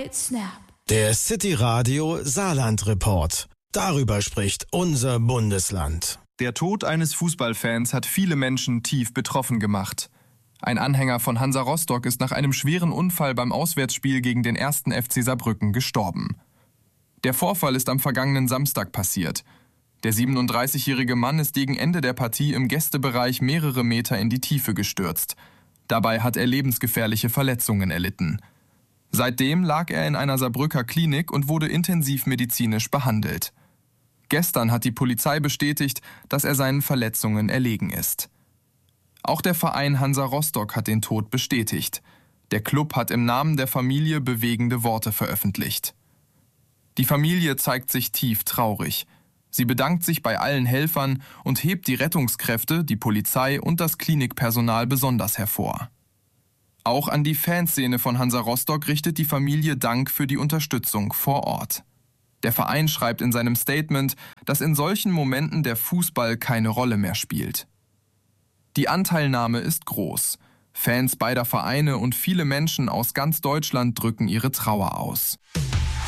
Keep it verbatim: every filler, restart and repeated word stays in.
snap. Der City Radio Saarland Report. Darüber spricht unser Bundesland. Der Tod eines Fußballfans hat viele Menschen tief betroffen gemacht. Ein Anhänger von Hansa Rostock ist nach einem schweren Unfall beim Auswärtsspiel gegen den ersten F C Saarbrücken gestorben. Der Vorfall ist am vergangenen Samstag passiert. Der siebenunddreißigjährige Mann ist gegen Ende der Partie im Gästebereich mehrere Meter in die Tiefe gestürzt. Dabei hat er lebensgefährliche Verletzungen erlitten. Seitdem lag er in einer Saarbrücker Klinik und wurde intensivmedizinisch behandelt. Gestern hat die Polizei bestätigt, dass er seinen Verletzungen erlegen ist. Auch der Verein Hansa Rostock hat den Tod bestätigt. Der Club hat im Namen der Familie bewegende Worte veröffentlicht. Die Familie zeigt sich tief traurig. Sie bedankt sich bei allen Helfern und hebt die Rettungskräfte, die Polizei und das Klinikpersonal besonders hervor. Auch an die Fanszene von Hansa Rostock richtet die Familie Dank für die Unterstützung vor Ort. Der Verein schreibt in seinem Statement, dass in solchen Momenten der Fußball keine Rolle mehr spielt. Die Anteilnahme ist groß. Fans beider Vereine und viele Menschen aus ganz Deutschland drücken ihre Trauer aus.